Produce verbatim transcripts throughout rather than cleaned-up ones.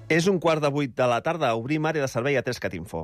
És un quart de vuit de la tarda. Obrim àrea de servei a Trescat Info.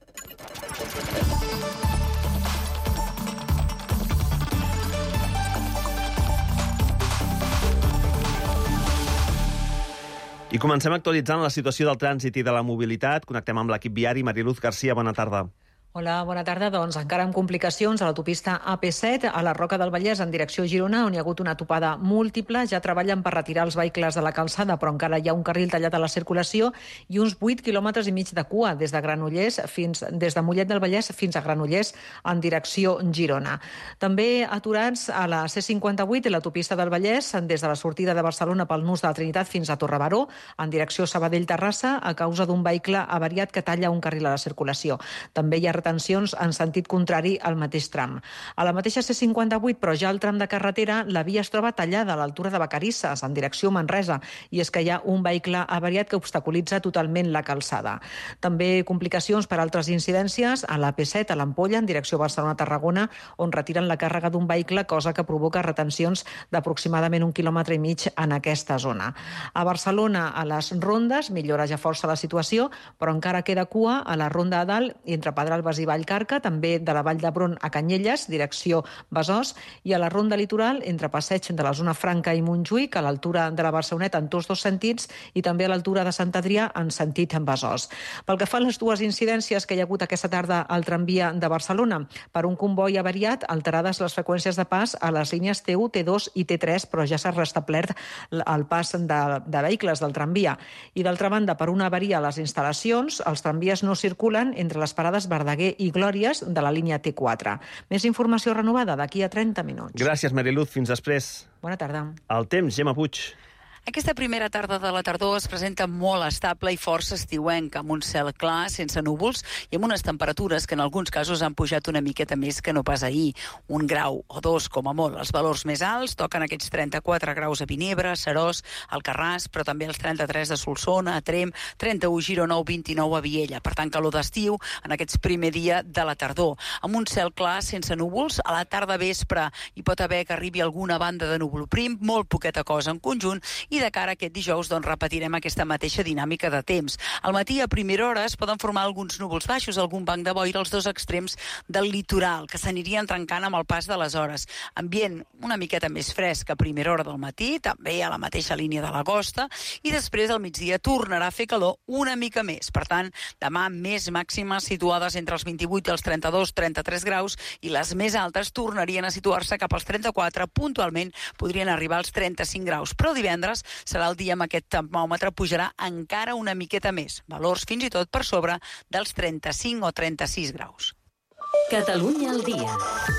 I comencem actualitzant la situació del trànsit i de la mobilitat. Connectem amb l'equip viari. Mariluz Garcia, bona tarda. Hola, bona tarda. Doncs encara amb complicacions a l'autopista A P set, a la Roca del Vallès en direcció Girona, on hi ha hagut una topada múltiple. Ja treballen per retirar els vehicles de la calçada, però encara hi ha un carril tallat a la circulació i uns vuit quilòmetres i mig de cua des de Granollers fins des de Mollet del Vallès fins a Granollers en direcció Girona. També aturats a la C cinquanta-vuit i l'autopista del Vallès des de la sortida de Barcelona pel nus de la Trinitat fins a Torrebaró en direcció Sabadell-Terrassa a causa d'un vehicle avariat que talla un carril a la circulació. També hi ha tensions en sentit contrari al mateix tram. A la mateixa C cinquanta-vuit, però ja al tram de carretera, la via es troba tallada a l'altura de Vacarisses, en direcció Manresa, i és que hi ha un vehicle avariat que obstaculitza totalment la calçada. També complicacions per altres incidències a la A P set, a l'Ampolla, en direcció Barcelona-Tarragona, on retiren la càrrega d'un vehicle, cosa que provoca retencions d'aproximadament un quilòmetre i mig en aquesta zona. A Barcelona, a les rondes, millora ja força la situació, però encara queda cua a la ronda a dalt i entre Pedralbes i Vallcarca, també de la Vall d'Hebron a Canyelles, direcció Besòs, i a la ronda litoral entre passeig de la zona Franca i Montjuïc, a l'altura de la Barceloneta en tots dos sentits, i també a l'altura de Sant Adrià en sentit Besòs. Pel que fa a les dues incidències que hi ha hagut aquesta tarda al tramvia de Barcelona, per un comboi avariat, alterades les freqüències de pas a les línies T u, T dos i T tres, però ja s'ha restablert el pas de, de vehicles del tramvia. I d'altra banda, per una avaria a les instal·lacions, els tramvies no circulen entre les parades Verdaguer i Glòries de la línia T quatre. Més informació renovada d'aquí a trenta minuts. Gràcies, Mariluz. Fins després. Bona tarda. El temps, Gemma Puig. Aquesta primera tarda de la tardor es presenta molt estable i força estiuenca, amb un cel clar, sense núvols i amb unes temperatures que en alguns casos han pujat una miqueta més que no pas ahir. Un grau o dos, com a molt. Els valors més alts toquen aquests trenta-quatre graus a Vinebre, Seròs, Alcarràs, però també els trenta-tres de Solsona, a Tremp, trenta-u a Girona o vint-i-nou a Viella. Per tant, calor d'estiu en aquests primer dia de la tardor. Amb un cel clar, sense núvols, a la tarda vespre hi pot haver que arribi alguna banda de núvol prim, molt poqueta cosa en conjunt, i de cara a aquest dijous doncs, repetirem aquesta mateixa dinàmica de temps. Al matí a primera hora es poden formar alguns núvols baixos, algun banc de boira als dos extrems del litoral, que s'anirien trencant amb el pas de les hores. Ambient una miqueta més fresc a primera hora del matí, també a la mateixa línia de la costa, i després al migdia tornarà a fer calor una mica més. Per tant, demà més màximes situades entre els vint-i-vuit i els trenta-dos trenta-tres graus, i les més altes tornarien a situar-se cap als trenta-quatre, puntualment podrien arribar als trenta-cinc graus. Però divendres serà el dia amb aquest termòmetre, pujarà encara una miqueta més, valors fins i tot per sobre dels trenta-cinc o trenta-sis graus. Catalunya al dia.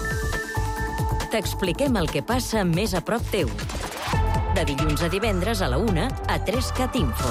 T'expliquem el que passa més a prop teu. De dilluns a divendres a la una a Trescat Info.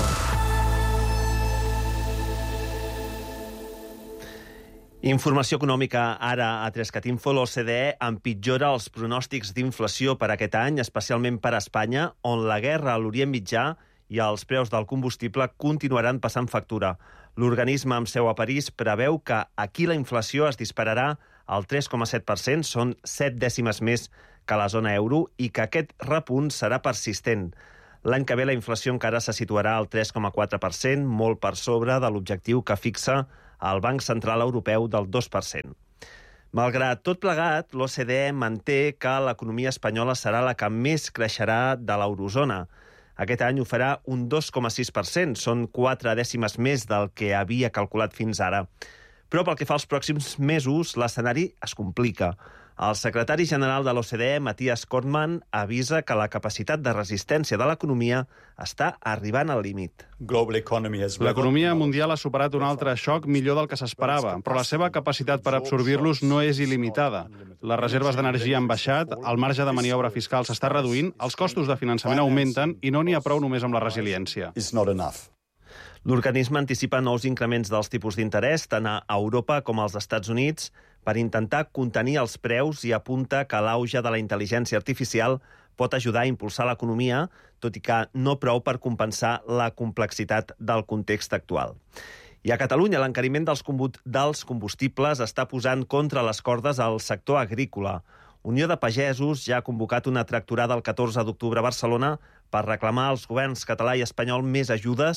Informació econòmica ara a Trescat Info. L'O C D E empitjora els pronòstics d'inflació per aquest any, especialment per a Espanya, on la guerra a l'Orient Mitjà i els preus del combustible continuaran passant factura. L'organisme amb seu a París preveu que aquí la inflació es dispararà al tres coma set per cent, són set dècimes més que a la zona euro, i que aquest repunt serà persistent. L'any que ve la inflació encara se situarà al tres coma quatre per cent, molt per sobre de l'objectiu que fixa el Banc Central Europeu del dos per cent. Malgrat tot plegat, l'O C D E manté que l'economia espanyola serà la que més creixerà de l'eurozona. Aquest any ho farà un dos coma sis per cent, són quatre dècimes més del que havia calculat fins ara. Però pel que fa als pròxims mesos, l'escenari es complica. El secretari general de l'O C D E, Matthias Kortmann, avisa que la capacitat de resistència de l'economia està arribant al límit. L'economia mundial ha superat un altre xoc millor del que s'esperava, però la seva capacitat per absorbir-los no és il·limitada. Les reserves d'energia han baixat, el marge de maniobra fiscal s'està reduint, els costos de finançament augmenten i no n'hi ha prou només amb la resiliència. L'organisme anticipa nous increments dels tipus d'interès tant a Europa com als Estats Units per intentar contenir els preus i apunta que l'auge de la intel·ligència artificial pot ajudar a impulsar l'economia, tot i que no prou per compensar la complexitat del context actual. I a Catalunya l'encariment dels combustibles està posant contra les cordes al sector agrícola. Unió de Pagesos ja ha convocat una tractorada el catorze d'octubre a Barcelona per reclamar als governs català i espanyol més ajudes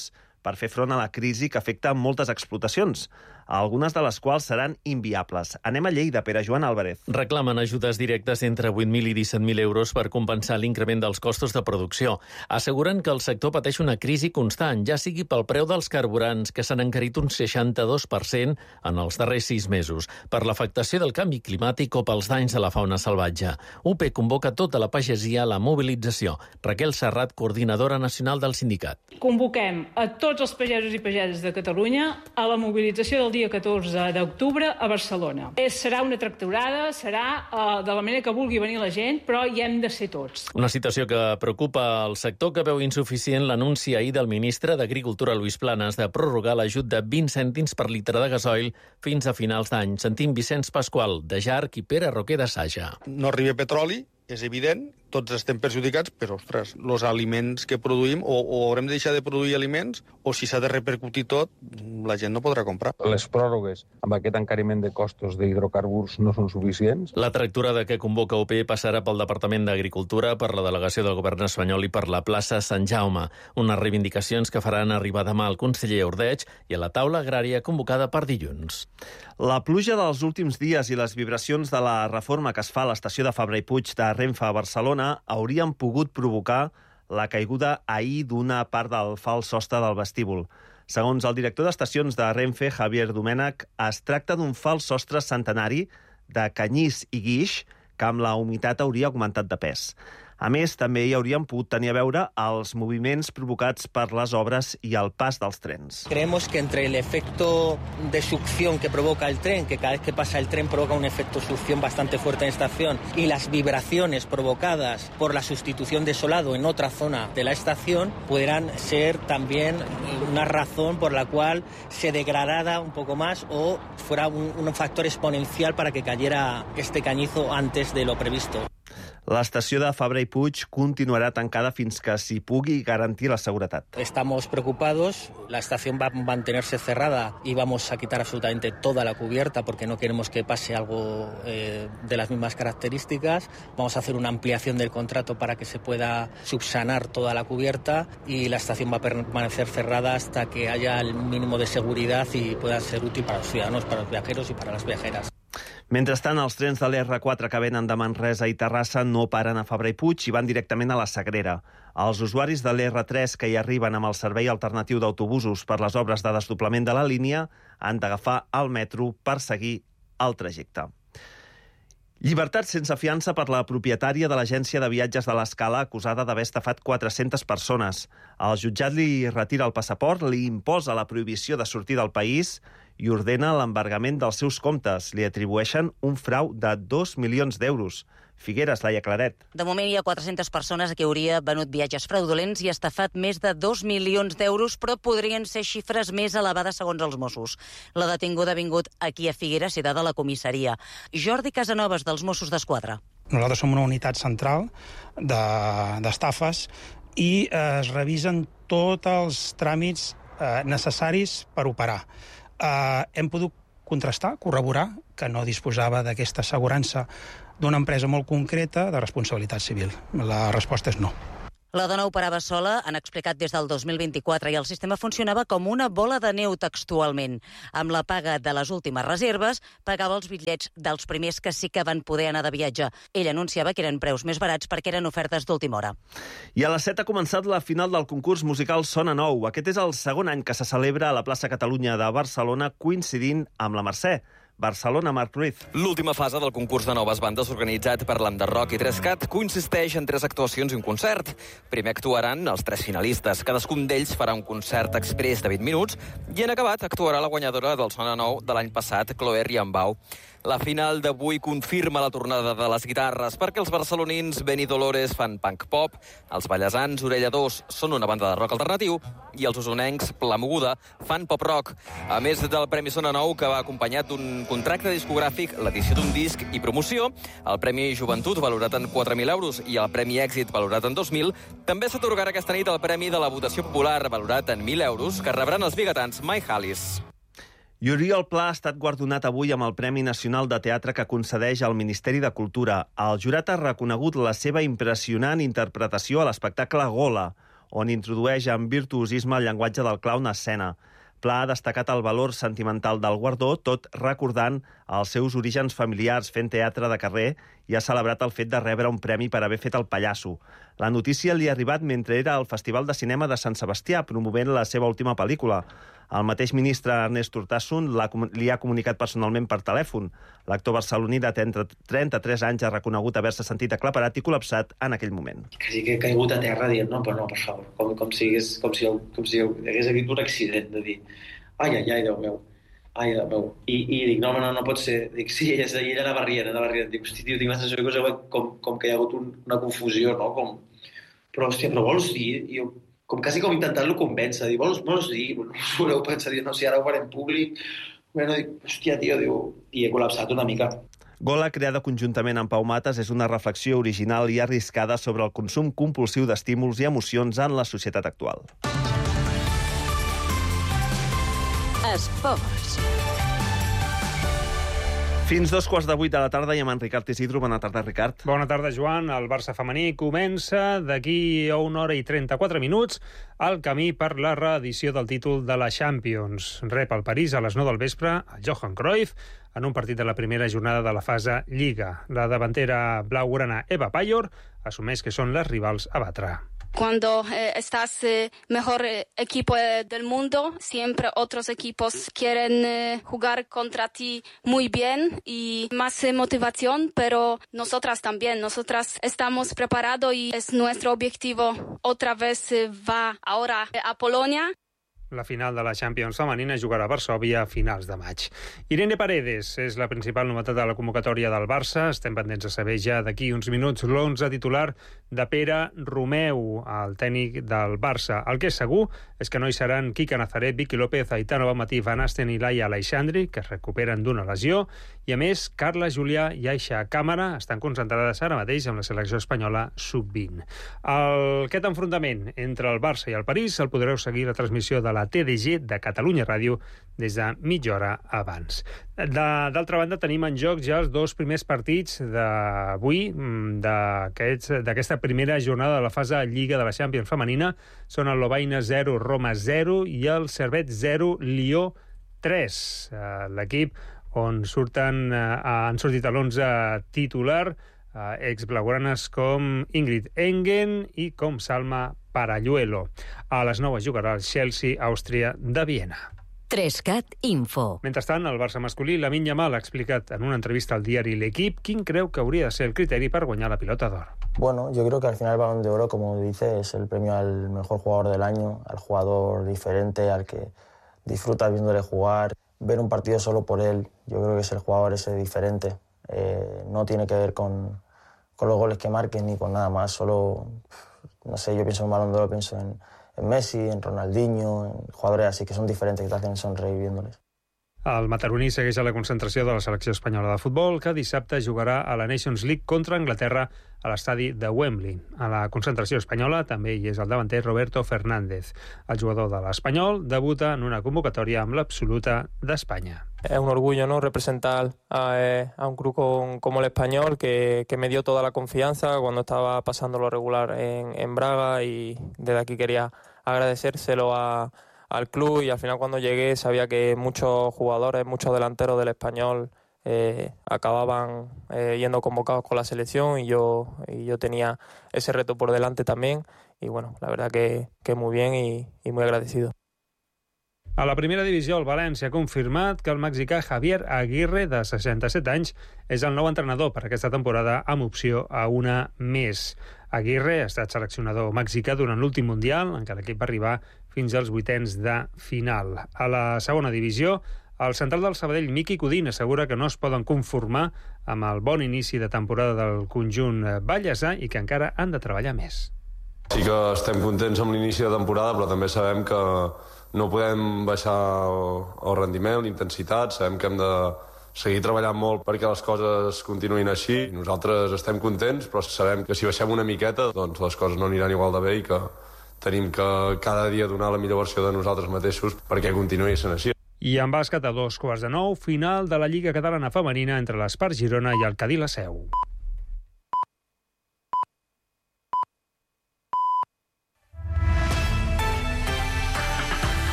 per fer front a la crisi que afecta moltes explotacions, algunes de les quals seran inviables. Anem a Lleida, Pere Joan Álvarez. Reclamen ajudes directes entre vuit mil i disset mil euros per compensar l'increment dels costos de producció. Asseguren que el sector pateix una crisi constant, ja sigui pel preu dels carburants, que s'han encarit un seixanta-dos per cent en els darrers sis mesos, per l'afectació del canvi climàtic o pels danys a la fauna salvatge. U P convoca tota la pagesia a la mobilització. Raquel Serrat, coordinadora nacional del sindicat. Convoquem a tots els pagesos i pageses de Catalunya a la mobilització del dia catorze d'octubre a Barcelona. És, serà una tractorada, serà uh, de la manera que vulgui venir la gent, però hi hem de ser tots. Una situació que preocupa el sector, que veu insuficient l'anunci ahir del ministre d'Agricultura, Luis Planas, de prorrogar l'ajut de vint cèntims per litre de gasoil fins a finals d'any. Sentim Vicenç Pasqual, de Jarc, i Pere Roquer, de Saja. No arriba petroli, és evident, tots estem perjudicats, però, ostres, els aliments que produïm, o, o haurem de deixar de produir aliments, o si s'ha de repercutir tot, la gent no podrà comprar. Les pròrrogues amb aquest encariment de costos d'hidrocarburs no són suficients. La tractorada que convoca U P passarà pel Departament d'Agricultura, per la delegació del govern espanyol i per la plaça Sant Jaume. Unes reivindicacions que faran arribar demà al conseller Ordeig i a la taula agrària convocada per dilluns. La pluja dels últims dies i les vibracions de la reforma que es fa a l'estació de Fabra i Puig de Renfe a Barcelona haurien pogut provocar la caiguda ahir d'una part del fals sostre del vestíbul. Segons el director d'estacions de Renfe, Javier Domènech, es tracta d'un fals sostre centenari de canyís i guix que amb la humitat hauria augmentat de pes. A més, també hi haurien pogut tenir a veure els moviments provocats per les obres i el pas dels trens. Creemos que entre el efecto de succión que provoca el tren, que cada vez que pasa el tren provoca un efecto succión bastante fuerte en estación, y las vibraciones provocadas por la sustitución de solado en otra zona de la estación, pudieran ser también una razón por la cual se degradara un poco más o fuera un, un factor exponencial para que cayera este cañizo antes de lo previsto. L'estació de Fabra i Puig continuarà tancada fins que s'hi pugui garantir la seguretat. Estamos preocupados, la estación va a mantenerse cerrada y vamos a quitar absolutamente toda la cubierta porque no queremos que pase algo eh, de las mismas características. Vamos a hacer una ampliación del contrato para que se pueda subsanar toda la cubierta y la estación va a permanecer cerrada hasta que haya el mínimo de seguridad y pueda ser útil para los ciudadanos, para los viajeros y para las viajeras. Mentrestant, els trens de l'R quatre que venen de Manresa i Terrassa no paren a Fabra i Puig i van directament a la Sagrera. Els usuaris de l'R tres que hi arriben amb el servei alternatiu d'autobusos per les obres de desdoblament de la línia han d'agafar el metro per seguir el trajecte. Llibertat sense fiança per la propietària de l'agència de viatges de l'Escala acusada d'haver estafat quatre-centes persones. El jutjat li retira el passaport, li imposa la prohibició de sortir del país i ordena l'embargament dels seus comptes. Li atribueixen un frau de dos milions d'euros. Figueres, Laia Claret. De moment hi ha quatre-centes persones a qui hauria venut viatges fraudulents i estafat més de dos milions d'euros, però podrien ser xifres més elevades segons els Mossos. La detinguda ha vingut aquí a Figueres, citada a la comissaria. Jordi Casanovas, dels Mossos d'Esquadra. Nosaltres som una unitat central d'estafes de, i eh, es revisen tots els tràmits eh, necessaris per operar. Eh, hem pogut contrastar, corroborar, que no disposava d'aquesta assegurança d'una empresa molt concreta de responsabilitat civil. La resposta és no. La dona operava sola, han explicat des del dos mil vint-i-quatre, i el sistema funcionava com una bola de neu textualment. Amb la paga de les últimes reserves, pagava els bitllets dels primers que sí que van poder anar de viatge. Ell anunciava que eren preus més barats perquè eren ofertes d'última hora. I a les set ha començat la final del concurs musical Sona Nou. Aquest és el segon any que se celebra a la plaça Catalunya de Barcelona, coincidint amb la Mercè. Barcelona, Marc Ruiz. L'última fase del concurs de noves bandes organitzat per l'Enderroc i tres cat consisteix en tres actuacions i un concert. Primer actuaran els tres finalistes. Cadascun d'ells farà un concert exprés de vint minuts i en acabat actuarà la guanyadora del Sona Nou de l'any passat, Chloé Riambau. La final d'avui confirma la tornada de les guitarres perquè els barcelonins Beni Dolores fan punk pop, els ballesans Orella dos són una banda de rock alternatiu i els usonencs Plamoguda fan pop rock. A més del Premi Sona Nou, que va acompanyat d'un contracte discogràfic, l'edició d'un disc i promoció, el Premi Joventut, valorat en quatre mil euros, i el Premi Èxit, valorat en dos mil, també s'atorgarà aquesta nit el Premi de la Votació Popular, valorat en mil euros, que rebran els biguetans Mike Hallis. I Oriol Pla ha estat guardonat avui amb el Premi Nacional de Teatre que concedeix el Ministeri de Cultura. El jurat ha reconegut la seva impressionant interpretació a l'espectacle Gola, on introdueix amb virtuosisme el llenguatge del clown a escena. Pla ha destacat el valor sentimental del guardó, tot recordant els seus orígens familiars fent teatre de carrer, i ha celebrat el fet de rebre un premi per haver fet el pallasso. La notícia li ha arribat mentre era al Festival de Cinema de Sant Sebastià, promovent la seva última pel·lícula. El mateix ministre Ernest Urtasun li ha comunicat personalment per telèfon. L'actor barceloní de trenta-tres anys ha reconegut haver-se sentit aclaparat i col·lapsat en aquell moment. Quasi que he caigut a terra dient, no, però no, per favor, com, com, si, hagués, com, si, com si hagués hagut un accident, de dir, ai, ai, ai, Déu meu, ai, Déu meu. I, i dic, no, no, no pot ser. Dic, sí, ella, ella anava rient, anava rient. Dic, hosti, tio, tinc la sensació que com, com que hi ha hagut un, una confusió, no? Com... Però, hòstia, però vols dir? I jo, com quasi com intentant-lo convèncer, dir, vols, vols dir? No us voleu pensar, dir, no, si ara ho farem públic... Bueno, dic, hòstia, tio, diu... I he col·lapsat una mica. Gola, creada conjuntament amb Pau Mates, és una reflexió original i arriscada sobre el consum compulsiu d'estímuls i emocions en la societat actual. Esports. Fins dos quarts de vuit de la tarda i amb en Ricard Isidro. Bona tarda, Ricard. Bona tarda, Joan. El Barça femení comença d'aquí a una hora i trenta-quatre minuts el camí per la reedició del títol de la Champions. Rep el París a les nou del vespre el Johan Cruyff en un partit de la primera jornada de la fase Lliga. La davantera blaugrana Eva Paior assumeix que són les rivals a batre. Cuando eh, estás eh, mejor eh, equipo eh, del mundo, siempre otros equipos quieren eh, jugar contra ti muy bien y más eh, motivación, pero nosotras también, nosotras estamos preparados y es nuestro objetivo. Otra vez eh, va ahora eh, a Polonia. La final de la Champions femenina jugarà a Varsòvia a finals de maig. Irene Paredes és la principal novetat de la convocatòria del Barça. Estem pendents de saber ja d'aquí uns minuts l'onze titular de Pere Romeu, el tècnic del Barça. El que és segur és que no hi seran Quique Nazaret, Vicky López, Aitana Bonmatí, Van Asten i Laia Aleixandri, que es recuperen d'una lesió, i a més, Carla Julià i Aixa Càmara estan concentrades ara mateix amb la selecció espanyola sub vint. El, aquest enfrontament entre el Barça i el París el podreu seguir la transmissió de la T D G de Catalunya Ràdio des de mitja hora abans. D'altra banda, tenim en joc ja els dos primers partits d'avui, d'aquesta primera jornada de la fase Lliga de la Champions femenina. Són el Lovaina zero, Roma zero i el Servette zero, Lió tres. L'equip on surten, han sortit a l'onze titular ex-blaugranes com Ingrid Engen i com Salma Paralluelo. A les nou jugarà el Chelsea, Àustria de Viena. Trescat Info. Mentrestant, el Barça masculí, Lamine Yamal, ha explicat en una entrevista al diari L'Equipe quin creu que hauria de ser el criteri per guanyar la pilota d'or. Bueno, yo creo que al final el Balón de Oro, como dice, es el premio al mejor jugador del año, al jugador diferente, al que disfruta viéndole jugar, ver un partido solo por él. Yo creo que es el jugador ese diferente. Eh, no tiene que ver con, con los goles que marquen ni con nada más, solo, no sé, yo pienso en Balón de Oro, pienso en, en Messi, en Ronaldinho, en jugadores así que son diferentes, que te hacen sonreír viéndoles. El mataroní segueix a la concentració de la selecció espanyola de futbol, que dissabte jugarà a la Nations League contra Anglaterra a l'estadi de Wembley. A la concentració espanyola també hi és el davanter Roberto Fernández. El jugador de l'Espanyol debuta en una convocatòria amb l'absoluta d'Espanya. Es un orgullo, ¿no?, representar a, a un club con, como el Español, que, que me dio toda la confianza cuando estaba pasando lo regular en, en Braga, y desde aquí quería agradecérselo a al club, y al final cuando llegué sabía que muchos jugadores, muchos delanteros del Español eh, acababan eh, yendo convocados con la selección, y yo, y yo tenía ese reto por delante también, y bueno, la verdad que, que muy bien y, y muy agradecido. A la primera divisió, el València ha confirmat que el mexicà Javier Aguirre, de seixanta-set anys, és el nou entrenador per aquesta temporada amb opció a una més. Aguirre ha estat seleccionador mexicà durant l'últim Mundial, en què l'equip va arribar fins als vuitens de final. A la segona divisió, el central del Sabadell, Miqui Codina, assegura que no es poden conformar amb el bon inici de temporada del conjunt ballesà i que encara han de treballar més. Sí que estem contents amb l'inici de temporada, però també sabem que no podem baixar el rendiment, l'intensitat, sabem que hem de seguir treballant molt perquè les coses continuïn així. Nosaltres estem contents, però sabem que si baixem una miqueta, doncs les coses no aniran igual de bé i que tenim que cada dia donar la millor versió de nosaltres mateixos perquè continuï sent així. I en bàsquet, a dos quarts de nou, final de la Lliga Catalana Femenina entre l'Espart Girona i el Cadí la Seu.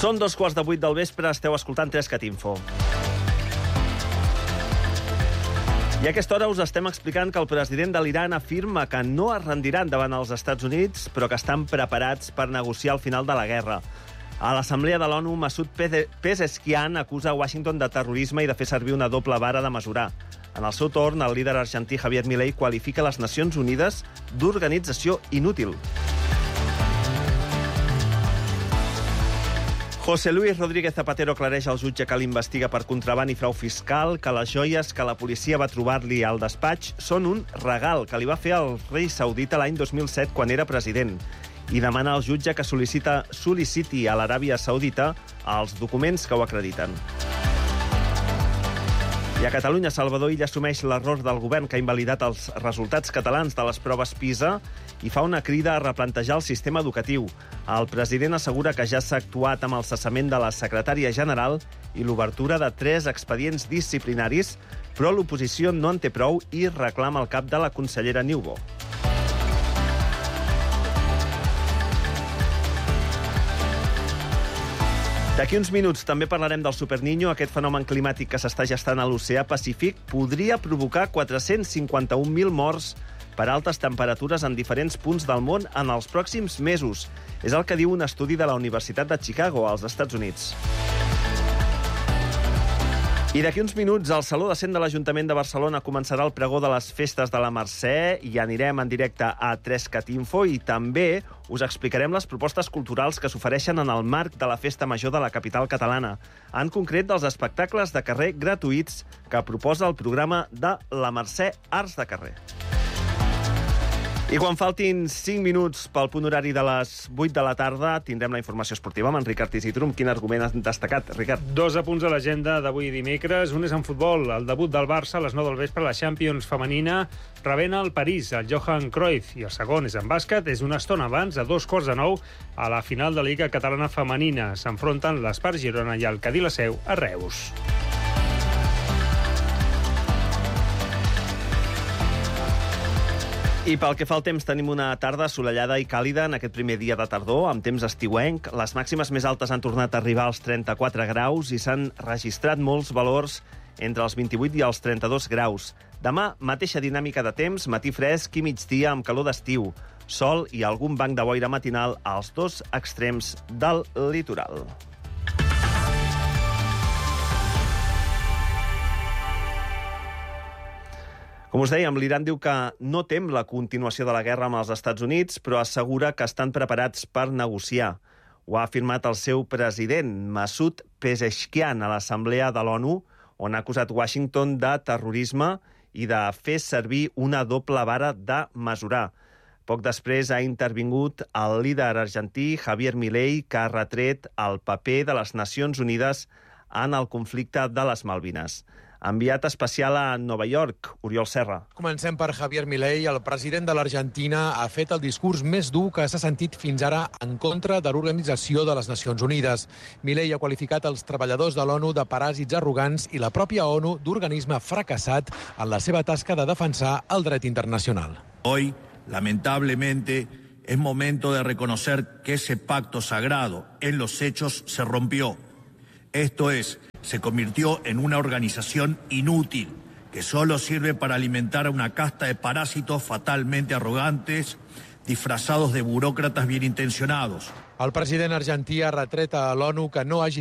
Són dos quarts de vuit del vespre, esteu escoltant Trescat Info. I a aquesta hora us estem explicant que el president de l'Iran afirma que no es rendiran davant els Estats Units, però que estan preparats per negociar el final de la guerra. A l'Assemblea de l'ONU, Masoud Pezeshkian acusa Washington de terrorisme i de fer servir una doble vara de mesurar. En el seu torn, el líder argentí Javier Milei qualifica les Nacions Unides d'organització inútil. José Luis Rodríguez Zapatero aclareix al jutge que l'investiga per contraban i frau fiscal que les joies que la policia va trobar-li al despatx són un regal que li va fer el rei saudita l'any dos mil set quan era president i demana al jutge que sol·licita, sol·liciti a l'Aràbia Saudita els documents que ho acrediten. I a Catalunya, Salvador Illa assumeix l'error del govern que ha invalidat els resultats catalans de les proves PISA i fa una crida a replantejar el sistema educatiu. El president assegura que ja s'ha actuat amb el cessament de la secretària general i l'obertura de tres expedients disciplinaris, però l'oposició no en té prou i reclama el cap de la consellera Niubó. D'aquí uns minuts també parlarem del Super Niño. Aquest fenomen climàtic que s'està gestant a l'oceà Pacífic podria provocar quatre-cents cinquanta-un mil morts per altes temperatures en diferents punts del món en els pròxims mesos. És el que diu un estudi de la Universitat de Chicago, als Estats Units. I d'aquí uns minuts, al Saló de Cent de l'Ajuntament de Barcelona començarà el pregó de les festes de la Mercè i anirem en directe a Trescat Info i també us explicarem les propostes culturals que s'ofereixen en el marc de la Festa Major de la capital catalana. En concret, dels espectacles de carrer gratuïts que proposa el programa de la Mercè Arts de Carrer. I quan faltin cinc minuts pel punt horari de les vuit de la tarda, tindrem la informació esportiva amb en Ricard Isitrum. Quin argument has destacat, Ricard? Dos apunts a l'agenda d'avui dimecres. Un és en futbol. El debut del Barça a les nou del vespre a la Champions femenina rebent el París, el Johan Cruyff. I el segon és en bàsquet. És una estona abans, a dos quarts de nou, a la final de la Lliga Catalana Femenina. S'enfronten l'Espar Girona i el Cadí la Seu a Reus. I pel que fa al temps, tenim una tarda assolellada i càlida en aquest primer dia de tardor, amb temps estiuenc. Les màximes més altes han tornat a arribar als trenta-quatre graus i s'han registrat molts valors entre els vint-i-vuit i els trenta-dos graus. Demà, mateixa dinàmica de temps, matí fresc i migdia amb calor d'estiu. Sol i algun banc de boira matinal als dos extrems del litoral. Com us dèiem, l'Iran diu que no tem la continuació de la guerra amb els Estats Units, però assegura que estan preparats per negociar. Ho ha afirmat el seu president, Masoud Pezeshkian, a l'Assemblea de l'ONU, on ha acusat Washington de terrorisme i de fer servir una doble vara de mesurar. Poc després ha intervingut el líder argentí Javier Milei, que ha retret el paper de les Nacions Unides en el conflicte de les Malvines. Enviat especial a Nova York, Oriol Serra. Comencem per Javier Milei. El president de l'Argentina ha fet el discurs més dur que s'ha sentit fins ara en contra de l'Organització de les Nacions Unides. Milei ha qualificat els treballadors de l'ONU de paràsits arrogants i la pròpia ONU d'organisme fracassat en la seva tasca de defensar el dret internacional. Hoy, lamentablemente, es momento de reconocer que ese pacto sagrado en los hechos se rompió. Esto es, se convirtió en una organización inútil que solo sirve para alimentar a una casta de parásitos fatalmente arrogantes, disfrazados de burócratas bien intencionados. El president argentí ha retret a l'ONU que no hagi